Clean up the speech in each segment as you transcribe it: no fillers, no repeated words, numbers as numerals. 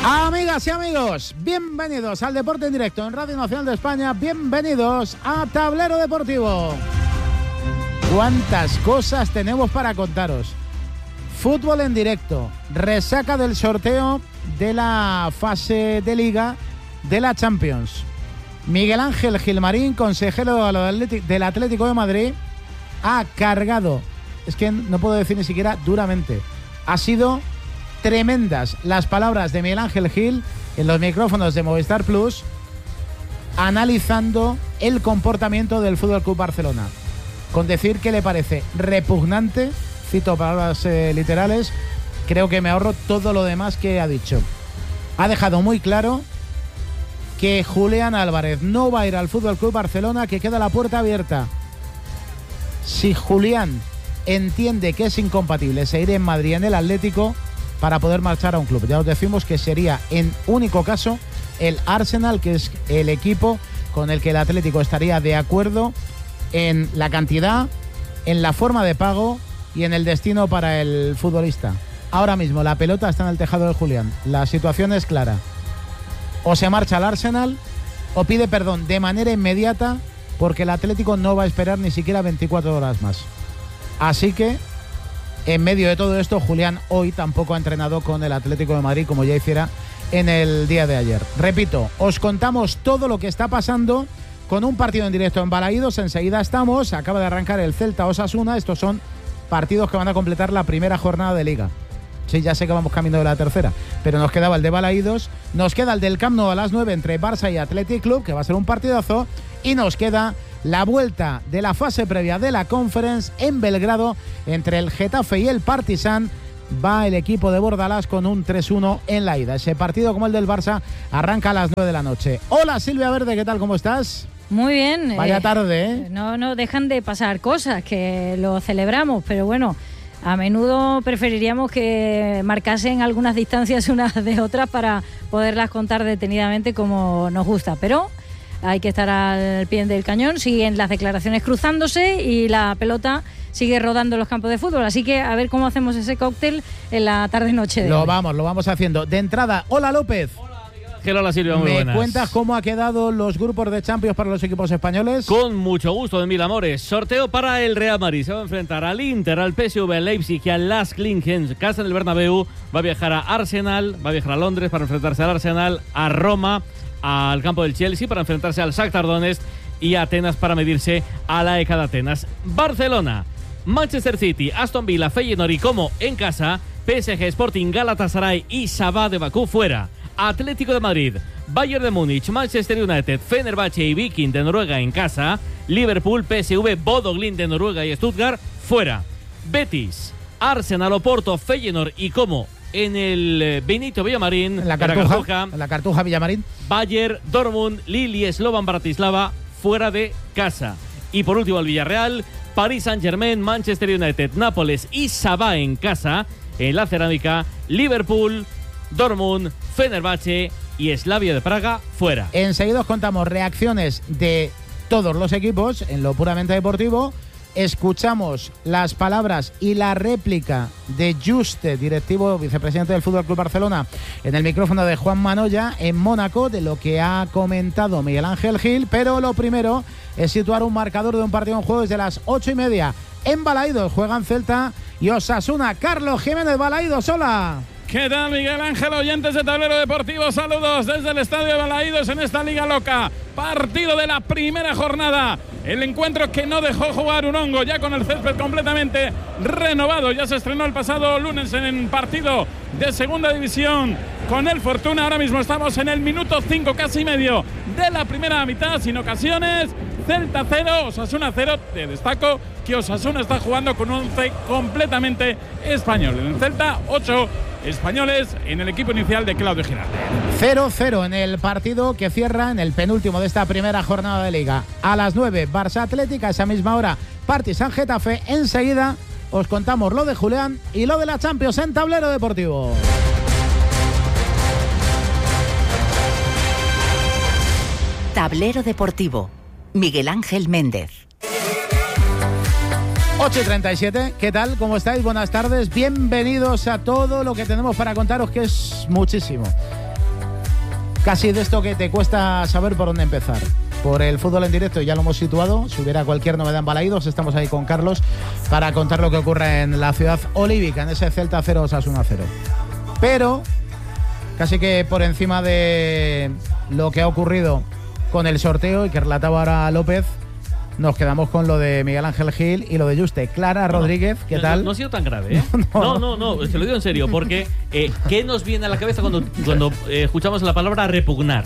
Amigas y amigos, bienvenidos al Deporte en Directo en Radio Nacional de España, bienvenidos a Tablero Deportivo. ¿Cuántas cosas tenemos para contaros? Fútbol en directo, resaca del sorteo de la fase de Liga de la Champions. Miguel Ángel Gilmarín, consejero del Atlético de Madrid, ha cargado, es que no puedo decir ni siquiera duramente, ha sido tremendas las palabras de Miguel Ángel Gil en los micrófonos de Movistar Plus, analizando el comportamiento del FC Barcelona, con decir que le parece repugnante, cito palabras literales, creo que me ahorro todo lo demás que ha dicho. Ha dejado muy claro que Julián Álvarez no va a ir al FC Barcelona, que queda la puerta abierta. Si Julián entiende que es incompatible seguir en Madrid en el Atlético para poder marchar a un club, ya os decimos que sería en único caso el Arsenal, que es el equipo con el que el Atlético estaría de acuerdo en la cantidad, en la forma de pago y en el destino para el futbolista. Ahora mismo la pelota está en el tejado de Julián. La situación es clara. O se marcha al Arsenal o pide perdón de manera inmediata, porque el Atlético no va a esperar ni siquiera 24 horas más. Así que, en medio de todo esto, Julián hoy tampoco ha entrenado con el Atlético de Madrid como ya hiciera en el día de ayer. Repito, os contamos todo lo que está pasando con un partido en directo en Balaídos. Enseguida estamos, acaba de arrancar el Celta Osasuna. Estos son partidos que van a completar la primera jornada de Liga. Sí, ya sé que vamos camino de la tercera, pero nos quedaba el de Balaídos, nos queda el del Camp Nou a las 9 entre Barça y Athletic Club, que va a ser un partidazo, y nos queda la vuelta de la fase previa de la Conference en Belgrado entre el Getafe y el Partizan. Va el equipo de Bordalás con un 3-1 en la ida. Ese partido, como el del Barça, arranca a las 9 de la noche. Hola Silvia Verde, ¿qué tal? ¿Cómo estás? Muy bien. Vaya tarde, ¿eh? No dejan de pasar cosas, que lo celebramos, pero bueno, a menudo preferiríamos que marcasen algunas distancias unas de otras para poderlas contar detenidamente como nos gusta, pero hay que estar al pie del cañón. Siguen las declaraciones cruzándose y la pelota sigue rodando en los campos de fútbol, así que a ver cómo hacemos ese cóctel en la tarde-noche de hoy. Lo vamos haciendo. De entrada, hola López. Hola Silvia, muy buenas. ¿Me cuentas cómo ha quedado los grupos de Champions para los equipos españoles? Con mucho gusto, de mil amores. Sorteo para el Real Madrid. Se va a enfrentar al Inter, al PSV, al Leipzig y al Las Klingen. Casa en el Bernabéu. Va a viajar a Arsenal, va a viajar a Londres para enfrentarse al Arsenal, a Roma, al campo del Chelsea para enfrentarse al Shakhtar Donetsk y a Atenas para medirse a la ECA de Atenas. Barcelona, Manchester City, Aston Villa, Feyenoord y como en casa, PSG, Sporting, Galatasaray y Sabah de Bakú fuera. Atlético de Madrid, Bayern de Múnich, Manchester United, Fenerbahce y Viking de Noruega en casa, Liverpool, PSV, Bodo Glimt de Noruega y Stuttgart fuera. Betis, Arsenal, Oporto, Feyenoord y como en el Benito Villamarín, en la Cartuja Villamarín, Bayern, Dortmund, Lille, Slovan Bratislava fuera de casa. Y por último el Villarreal, Paris Saint-Germain, Manchester United, Nápoles y Sabah en casa. En la Cerámica, Liverpool, Dortmund, Fenerbahce y Slavia de Praga fuera. Enseguida os contamos reacciones de todos los equipos en lo puramente deportivo. Escuchamos las palabras y la réplica de Juste, directivo vicepresidente del FC Barcelona, en el micrófono de Juan Manoya en Mónaco, de lo que ha comentado Miguel Ángel Gil. Pero lo primero es situar un marcador de un partido en juego desde las 8:30. En Balaídos juegan Celta y Osasuna. Carlos Jiménez, Balaídos, hola. ¿Qué tal, Miguel Ángel? Oyentes de Tablero Deportivo, saludos desde el Estadio de Balaídos en esta Liga Loca. Partido de la primera jornada. El encuentro que no dejó jugar un hongo, ya con el césped completamente renovado. Ya se estrenó el pasado lunes en partido de segunda división con el Fortuna. Ahora mismo estamos en el minuto 5, casi medio de la primera mitad, sin ocasiones. Celta 0, Osasuna 0. Te destaco que Osasuna está jugando con un 11 completamente español. En el Celta, 8 españoles en el equipo inicial de Claudio Giralde. 0-0 en el partido que cierra en el penúltimo de esta primera jornada de Liga. A las 9, Barça Atlética, a esa misma hora, Partizan Getafe. Enseguida os contamos lo de Julián y lo de la Champions en Tablero Deportivo. Tablero Deportivo, Miguel Ángel Méndez. 8:37, ¿qué tal? ¿Cómo estáis? Buenas tardes, bienvenidos a todo lo que tenemos para contaros, que es muchísimo. Casi de esto que te cuesta saber por dónde empezar. Por el fútbol en directo ya lo hemos situado. Si hubiera cualquier novedad en Balaídos, estamos ahí con Carlos para contar lo que ocurre en la ciudad olívica, en ese Celta 0 Osasuna 0. Pero casi que por encima de lo que ha ocurrido con el sorteo y que relataba ahora López, nos quedamos con lo de Miguel Ángel Gil y lo de Juste. Clara Rodríguez, ¿qué tal? No ha sido tan grave, ¿eh? No, te lo digo en serio, porque ¿qué nos viene a la cabeza cuando escuchamos la palabra repugnar?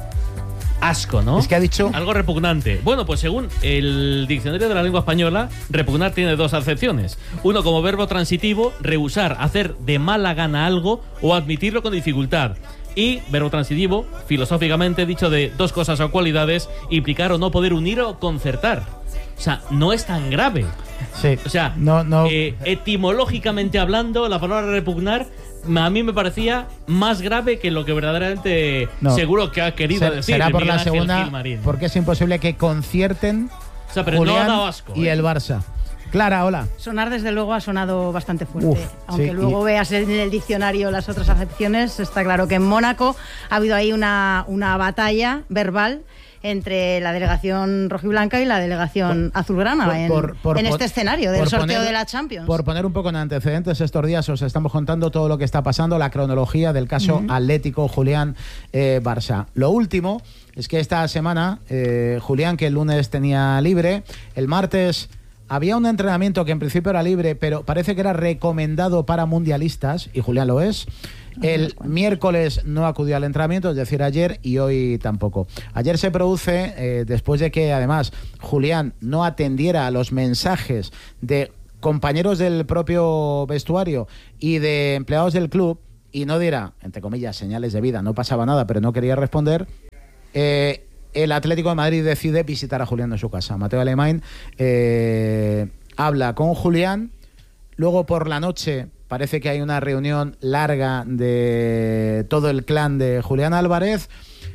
Asco, ¿no? Es que ha dicho algo repugnante. Bueno, pues según el diccionario de la lengua española, repugnar tiene dos acepciones. Uno como verbo transitivo, rehusar, hacer de mala gana algo o admitirlo con dificultad. Y verbo transitivo, filosóficamente dicho de dos cosas o cualidades, implicar o no poder unir o concertar. O sea, no es tan grave. Sí. O sea, no. Etimológicamente hablando, la palabra repugnar a mí me parecía más grave que lo que verdaderamente seguro que ha querido decir. Será por la segunda, Gilmarín. porque es imposible que concierten pero Julián no ha dado asco, y el Barça. Clara, hola. Sonar, desde luego, ha sonado bastante fuerte. Aunque sí, luego veas en el diccionario las otras acepciones, está claro que en Mónaco ha habido ahí una batalla verbal entre la delegación rojiblanca y la delegación azulgrana en este escenario del sorteo de la Champions. Por poner un poco en antecedentes, estos días os estamos contando todo lo que está pasando, la cronología del caso Atlético Julián Barça. Lo último es que esta semana Julián, que el lunes tenía libre, el martes había un entrenamiento que en principio era libre, pero parece que era recomendado para mundialistas, y Julián lo es. El miércoles no acudió al entrenamiento, es decir, ayer, y hoy tampoco. Ayer se produce, después de que además Julián no atendiera a los mensajes de compañeros del propio vestuario y de empleados del club, y no diera, entre comillas, señales de vida, no pasaba nada, pero no quería responder, el Atlético de Madrid decide visitar a Julián en su casa. Mateo Alemán habla con Julián, luego por la noche parece que hay una reunión larga de todo el clan de Julián Álvarez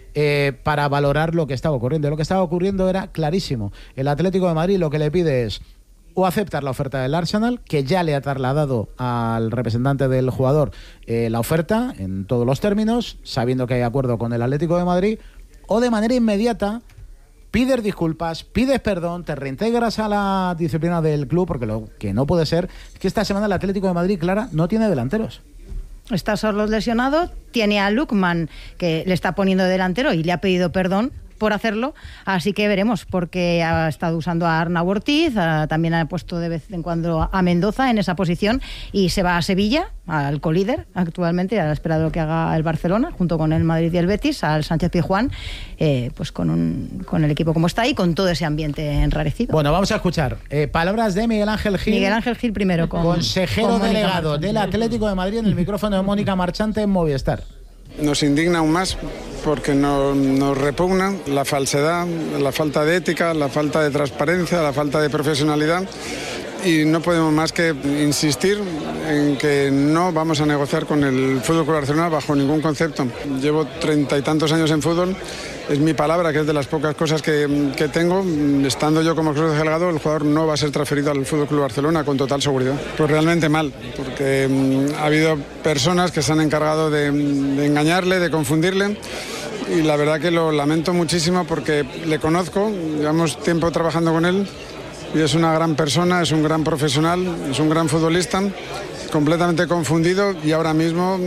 para valorar lo que estaba ocurriendo. Lo que estaba ocurriendo era clarísimo. El Atlético de Madrid lo que le pide es o aceptar la oferta del Arsenal, que ya le ha trasladado al representante del jugador la oferta en todos los términos, sabiendo que hay acuerdo con el Atlético de Madrid, o de manera inmediata pides disculpas, pides perdón, te reintegras a la disciplina del club, porque lo que no puede ser es que esta semana el Atlético de Madrid, Clara, no tiene delanteros. Está Sorloth lesionado, tiene a Lukman, que le está poniendo delantero y le ha pedido perdón por hacerlo, así que veremos, porque ha estado usando a Arnau Ortiz, también ha puesto de vez en cuando a Mendoza en esa posición, y se va a Sevilla, al colíder actualmente, a la espera de lo que haga el Barcelona, junto con el Madrid y el Betis, al Sánchez Pizjuán, pues con el equipo como está y con todo ese ambiente enrarecido. Bueno, vamos a escuchar palabras de Miguel Ángel Gil. Miguel Ángel Gil primero, consejero delegado del Atlético de Madrid, en el micrófono de Mónica Marchante en Movistar. Nos indigna aún más porque nos repugna la falsedad, la falta de ética, la falta de transparencia, la falta de profesionalidad, y no podemos más que insistir en que no vamos a negociar con el FC Barcelona bajo ningún concepto. Llevo 30 y tantos años en fútbol, es mi palabra, que es de las pocas cosas que tengo. Estando yo como consejero delegado, el jugador no va a ser transferido al FC Barcelona con total seguridad. Pues realmente mal, porque ha habido personas que se han encargado de engañarle, de confundirle, y la verdad que lo lamento muchísimo porque le conozco, llevamos tiempo trabajando con él, y es una gran persona, es un gran profesional, es un gran futbolista, completamente confundido y ahora mismo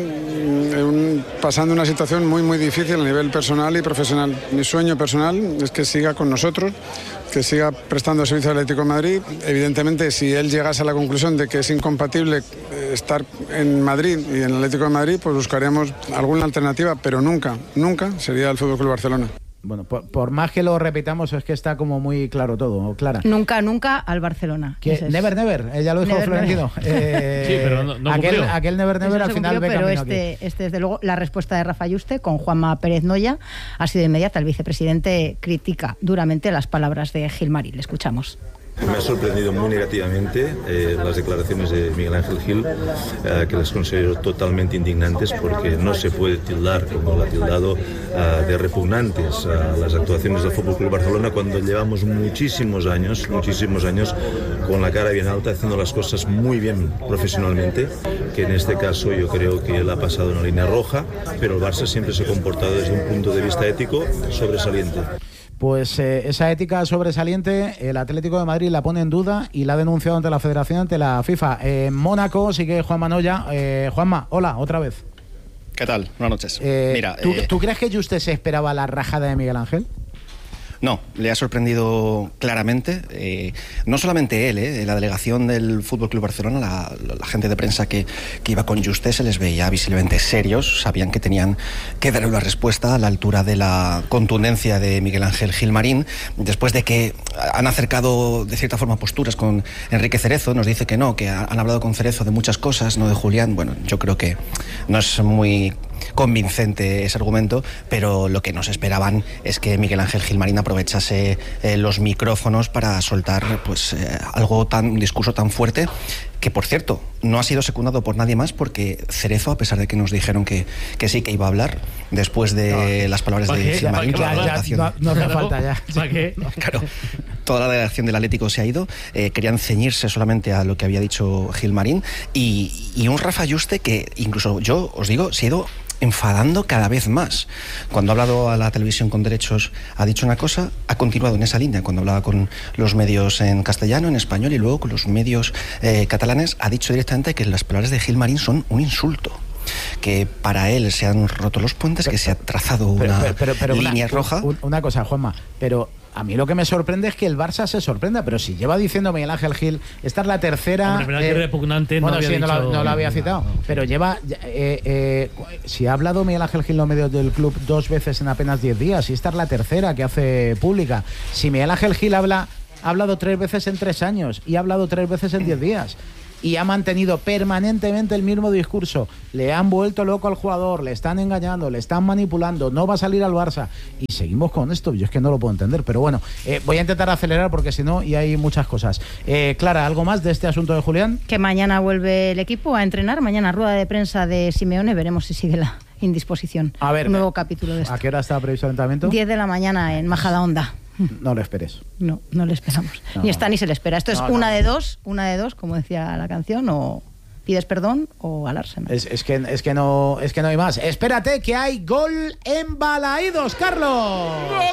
pasando una situación muy muy difícil a nivel personal y profesional. Mi sueño personal es que siga con nosotros, que siga prestando servicio al Atlético de Madrid. Evidentemente, si él llegase a la conclusión de que es incompatible estar en Madrid y en el Atlético de Madrid, pues buscaríamos alguna alternativa, pero nunca sería el FC Barcelona. Bueno, por más que lo repitamos, es que está como muy claro todo, Clara. Nunca al Barcelona. Never, never, ya lo dijo Florentino. Sí, pero no aquel never, never al final ve pero camino este, desde luego, la respuesta de Rafa Yuste con Juanma Pérez Noya ha sido inmediata. El vicepresidente critica duramente las palabras de Gilmarín. Le escuchamos. Me ha sorprendido muy negativamente las declaraciones de Miguel Ángel Gil, que las considero totalmente indignantes, porque no se puede tildar, como lo ha tildado, de repugnantes a las actuaciones del Fútbol Club Barcelona, cuando llevamos muchísimos años con la cara bien alta, haciendo las cosas muy bien profesionalmente, que en este caso yo creo que él ha pasado una línea roja, pero el Barça siempre se ha comportado desde un punto de vista ético sobresaliente. Pues esa ética sobresaliente, el Atlético de Madrid la pone en duda y la ha denunciado ante la Federación, ante la FIFA. En Mónaco sigue Juanma Noya. Juanma, hola, otra vez. ¿Qué tal? Buenas noches. Mira, ¿tú crees que Juste se esperaba la rajada de Miguel Ángel? No, le ha sorprendido claramente, no solamente él, la delegación del Fútbol Club Barcelona, la gente de prensa que iba con Juste, se les veía visiblemente serios, sabían que tenían que darle una respuesta a la altura de la contundencia de Miguel Ángel Gilmarín, después de que han acercado de cierta forma posturas con Enrique Cerezo, nos dice que no, que han hablado con Cerezo de muchas cosas, no de Julián. Bueno, yo creo que no es muy convincente ese argumento, pero lo que nos esperaban es que Miguel Ángel Gilmarín aprovechase los micrófonos para soltar un discurso tan fuerte, que por cierto no ha sido secundado por nadie más, porque Cerezo, a pesar de que nos dijeron que sí, que iba a hablar después de las palabras de Gilmarín, no hace falta ya. ¿Para qué? Claro, toda la delegación del Atlético se ha ido, querían ceñirse solamente a lo que había dicho Gilmarín, y un Rafa Juste que incluso yo os digo, se ha ido enfadando cada vez más. Cuando ha hablado a la televisión con derechos ha dicho una cosa, ha continuado en esa línea. Cuando hablaba con los medios en castellano, en español y luego con los medios catalanes, ha dicho directamente que las palabras de Gilmarín son un insulto, que para él se han roto los puentes, que se ha trazado una línea roja. Una cosa, Juanma, pero a mí lo que me sorprende es que el Barça se sorprenda, pero si lleva diciendo Miguel Ángel Gil, esta es la tercera... Hombre, verdad que repugnante, bueno, no había sí, dicho... no lo había citado, pero lleva... si ha hablado Miguel Ángel Gil en los medios del club 2 veces en apenas 10 días, y esta es la tercera que hace pública. Si Miguel Ángel Gil ha hablado 3 veces en 3 años y ha hablado 3 veces en 10 días... y ha mantenido permanentemente el mismo discurso, le han vuelto loco al jugador, le están engañando, le están manipulando, no va a salir al Barça, y seguimos con esto. Yo es que no lo puedo entender, pero bueno, voy a intentar acelerar porque si no, y hay muchas cosas. Clara, ¿algo más de este asunto de Julián? Que mañana vuelve el equipo a entrenar, mañana rueda de prensa de Simeone, veremos si sigue la indisposición. A ver, un nuevo capítulo de esto. ¿A qué hora está previsto el entrenamiento? 10 de la mañana en Majadahonda. No lo esperes. No le esperamos. No, ni está ni se le espera. Esto es una de dos, como decía la canción, o pides perdón o al Arsenal. Es que no hay más. Espérate, que hay gol en Balaídos, Carlos.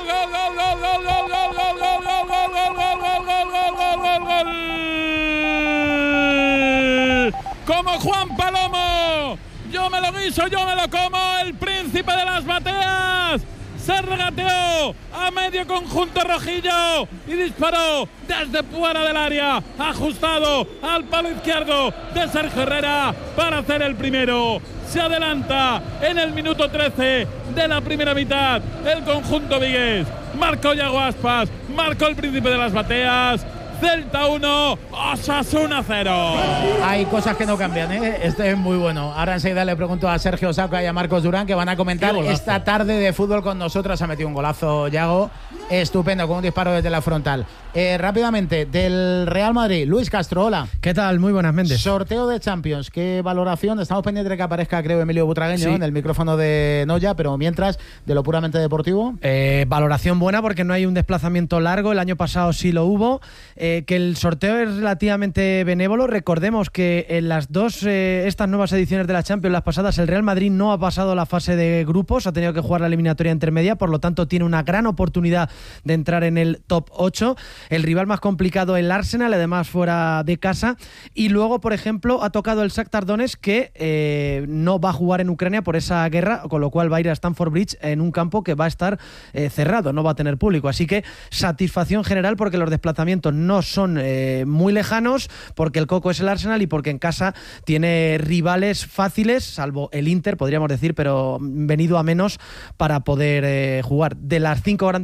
Como Juan Palomo. Yo me lo guiso, yo me lo como. El príncipe de las bateas. Se regateó a medio conjunto rojillo y disparó desde fuera del área, ajustado al palo izquierdo de Sergio Herrera para hacer el primero. Se adelanta en el minuto 13 de la primera mitad el conjunto vigués. Marcó Yago Aspas, marcó el príncipe de las bateas. Celta 1, Osasuna 0. Hay cosas que no cambian, ¿eh? Este es muy bueno. Ahora enseguida le pregunto a Sergio Saca y a Marcos Durán, que van a comentar esta tarde de fútbol con nosotros. Ha metido un golazo Yago, estupendo, con un disparo desde la frontal. Rápidamente, del Real Madrid, Luis Castro, hola. ¿Qué tal? Muy buenas, Méndez. Sorteo de Champions, ¿qué valoración? Estamos pendientes de que aparezca, creo, Emilio Butragueño, sí, en el micrófono de Noya, pero mientras, de lo puramente deportivo. Valoración buena porque no hay un desplazamiento largo, el año pasado sí lo hubo. Que el sorteo es relativamente benévolo. Recordemos que en las estas nuevas ediciones de la Champions, las pasadas, el Real Madrid no ha pasado la fase de grupos, ha tenido que jugar la eliminatoria intermedia, por lo tanto tiene una gran oportunidad de entrar en el top 8. El rival más complicado, el Arsenal, además fuera de casa, y luego, por ejemplo, ha tocado el Shakhtar Donetsk, que no va a jugar en Ucrania por esa guerra, con lo cual va a ir a Stamford Bridge en un campo que va a estar cerrado, no va a tener público, así que satisfacción general porque los desplazamientos no son muy lejanos, porque el coco es el Arsenal y porque en casa tiene rivales fáciles, salvo el Inter, podríamos decir, pero venido a menos para poder jugar. De las 5 grandes ligas,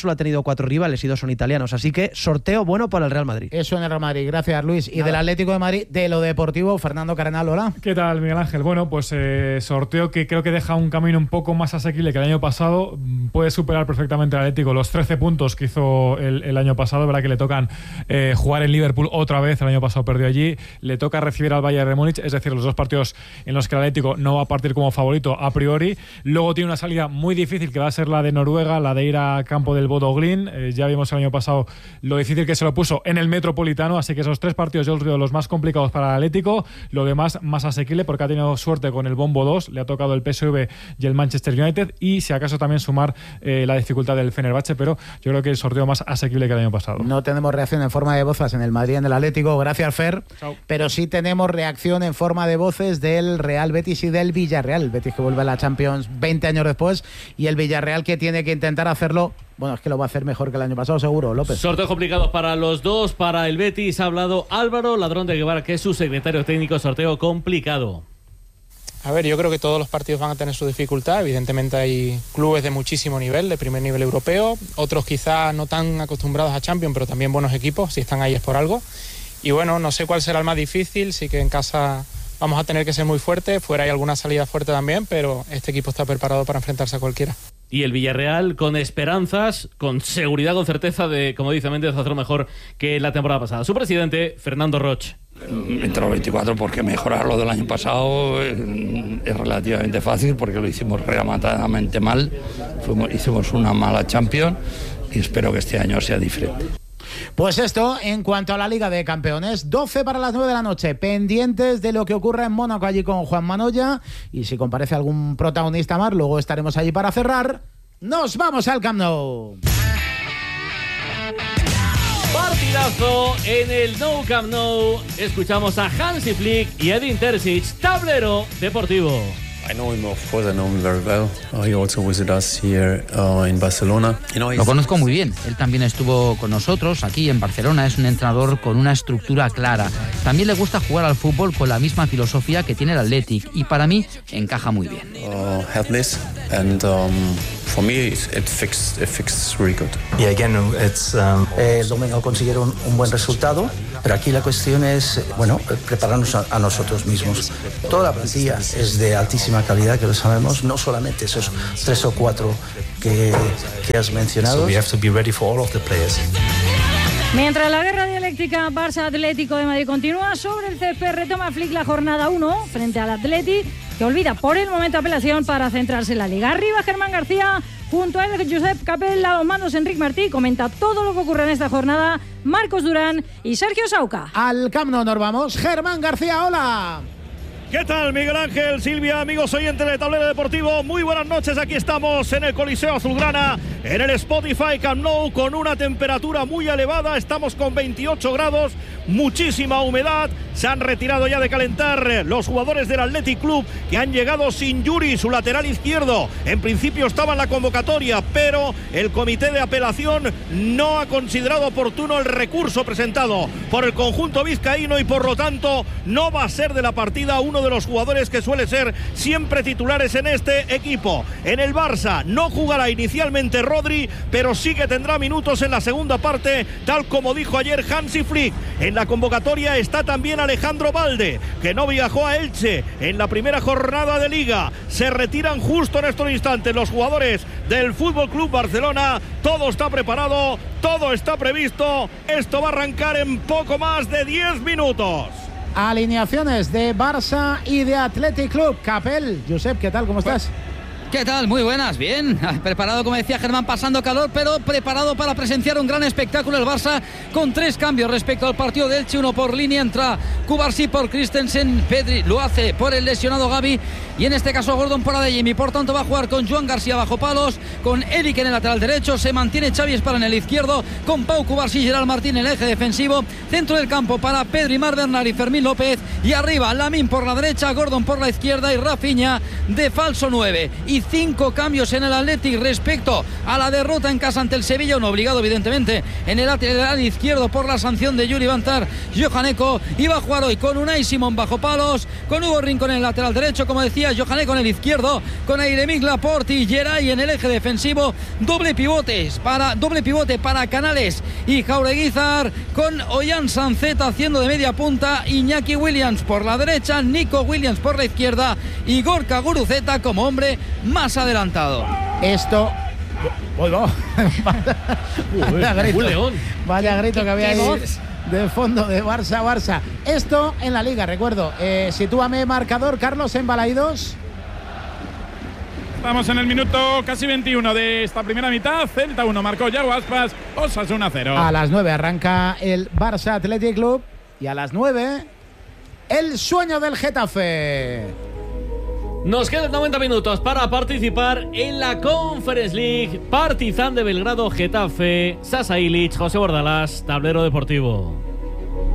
solo ha tenido 4 rivales y 2 son italianos, así que sorteo bueno para el Real Madrid. Eso en el Real Madrid, gracias Luis. Y del Atlético de Madrid, de lo deportivo, Fernando Cardenal, hola. ¿Qué tal, Miguel Ángel? Bueno, pues sorteo que creo que deja un camino un poco más asequible que el año pasado. Puede superar perfectamente el Atlético los 13 puntos que hizo el año pasado. Verdad que le tocan jugar en Liverpool otra vez, el año pasado perdió allí, le toca recibir al Bayern de Múnich, es decir, los 2 partidos en los que el Atlético no va a partir como favorito a priori. Luego tiene una salida muy difícil que va a ser la de Noruega, la de ir a campo del Bodo Glimt. Ya vimos el año pasado lo difícil que se lo puso en el Metropolitano, así que esos 3 partidos yo los veo los más complicados para el Atlético, lo demás más asequible porque ha tenido suerte con el Bombo 2, le ha tocado el PSV y el Manchester United, y si acaso también sumar la dificultad del Fenerbahce, pero yo creo que el sorteo más asequible que el año pasado. No tenemos reacción en forma de voces en el Madrid y en el Atlético, gracias Fer. Chao. Pero sí tenemos reacción en forma de voces del Real Betis y del Villarreal. El Betis que vuelve a la Champions 20 años después y el Villarreal que tiene que intentar hacerlo. Bueno, es que lo va a hacer mejor que el año pasado, seguro, López. Sorteo complicado para los dos. Para el Betis ha hablado Álvaro Ladrón de Guevara, que es su secretario técnico. Sorteo complicado. A ver, yo creo que todos los partidos van a tener su dificultad. Evidentemente hay clubes de muchísimo nivel, de primer nivel europeo. Otros quizás no tan acostumbrados a Champions, pero también buenos equipos. Si están ahí es por algo. Y bueno, no sé cuál será el más difícil. Sí que en casa vamos a tener que ser muy fuertes. Fuera hay alguna salida fuerte también, pero este equipo está preparado para enfrentarse a cualquiera. Y el Villarreal con esperanzas, con seguridad, con certeza de, como dice Méndez, hacerlo mejor que la temporada pasada. Su presidente, Fernando Roch. Entre los 24, porque mejorar lo del año pasado es relativamente fácil, porque lo hicimos rematadamente mal. Hicimos una mala Champions y espero que este año sea diferente. Pues esto en cuanto a la Liga de Campeones. 12 para las 9 de la noche, pendientes de lo que ocurra en Mónaco allí con Juan Manoya, y si comparece algún protagonista más, luego estaremos allí para cerrar. ¡Nos vamos al Camp Nou! Partidazo en el Nou Camp Nou. Escuchamos a Hansi Flick y Edin Terzic, Tablero Deportivo. I know him, of course, I know him very well. He also visited us here in Barcelona. Lo conozco muy bien. Él también estuvo con nosotros aquí en Barcelona. Es un entrenador con una estructura clara. También le gusta jugar al fútbol con la misma filosofía que tiene el Athletic, y para mí encaja muy bien. Helpless and for me it fits really good. Yeah, again, it's el domingo consiguieron un buen resultado, pero aquí la cuestión es, bueno, prepararnos a nosotros mismos. Toda la plantilla es de altísima calidad, que lo sabemos, no solamente esos 3 o 4 que has mencionado. So we have to be ready for all of the players. Mientras la guerra dialéctica Barça-Atlético de Madrid continúa, sobre el césped retoma Flick la jornada 1 frente al Athletic, que olvida por el momento apelación para centrarse en la Liga. Arriba Germán García, junto a él Josep Capel, a los mandos Enric Martí, comenta todo lo que ocurre en esta jornada Marcos Durán y Sergio Sauca. Al Camp Nou nos vamos. Germán García, hola. ¿Qué tal, Miguel Ángel, Silvia, amigos oyentes de Tablero Deportivo? Muy buenas noches, aquí estamos en el Coliseo Azulgrana, en el Spotify Camp Nou, con una temperatura muy elevada. Estamos con 28 grados, muchísima humedad. Se han retirado ya de calentar los jugadores del Athletic Club, que han llegado sin Yuri, su lateral izquierdo. En principio estaba en la convocatoria, pero el comité de apelación no ha considerado oportuno el recurso presentado por el conjunto vizcaíno, y por lo tanto no va a ser de la partida uno de los jugadores que suele ser siempre titulares en este equipo. En el Barça no jugará inicialmente Rodri, pero sí que tendrá minutos en la segunda parte, tal como dijo ayer Hansi Flick. En la convocatoria está también Alejandro Balde, que no viajó a Elche en la primera jornada de Liga. Se retiran justo en estos instantes los jugadores del Fútbol Club Barcelona. Todo está preparado, todo está previsto. Esto va a arrancar en poco más de 10 minutos. Alineaciones de Barça y de Athletic Club. Capel, Josep, ¿qué tal? ¿Cómo estás? ¿Qué tal? Muy buenas, bien. Preparado, como decía Germán, pasando calor, pero preparado para presenciar un gran espectáculo. El Barça con 3 cambios respecto al partido de Elche. 1 por línea, entra Cubarsí por Christensen, Pedri lo hace por el lesionado Gavi, y en este caso Gordon por Adeyemi. Por tanto va a jugar con Joan García bajo palos, con Eric en el lateral derecho. Se mantiene Xavi Espara en el izquierdo, con Pau Cubarsí y Gerard Martín en el eje defensivo. Centro del campo para Pedri, Mar Bernal y Fermín López, y arriba Lamine por la derecha, Gordon por la izquierda y Rafinha de falso 9. Y y 5 cambios en el Athletic respecto a la derrota en casa ante el Sevilla, un obligado evidentemente en el lateral izquierdo por la sanción de Yuri Bantar. Johaneko iba a jugar hoy con Unai Simón bajo palos, con Hugo Rincón en el lateral derecho, como decía, Johaneko en el izquierdo, con Airemic Laporte y Geray en el eje defensivo, doble pivote para Canales y Jaureguizar, con Ollán Sanceta haciendo de media punta, Iñaki Williams por la derecha, Nico Williams por la izquierda y Gorka Guruceta como hombre más adelantado. Esto... Vaya grito que había ahí de fondo de Barça. Esto en la Liga, recuerdo. Sitúame marcador, Carlos, en Balaídos. Estamos en el minuto casi 21 de esta primera mitad. Celta 1, marcó Yago Aspas, Osasuna 0. A las 9 arranca el Barça Athletic Club y a las 9 el sueño del Getafe. Nos quedan 90 minutos para participar en la Conference League. Partizan de Belgrado, Getafe, Sasa Ilic, José Bordalás, Tablero Deportivo.